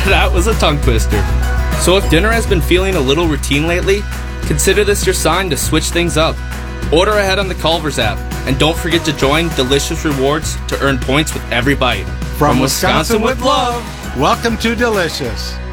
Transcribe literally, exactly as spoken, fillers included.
That was a tongue twister. So if dinner has been feeling a little routine lately, consider this your sign to switch things up. Order ahead on the Culver's app, and don't forget to join Delicious Rewards to earn points with every bite. From, From Wisconsin, Wisconsin with love, welcome to Delicious.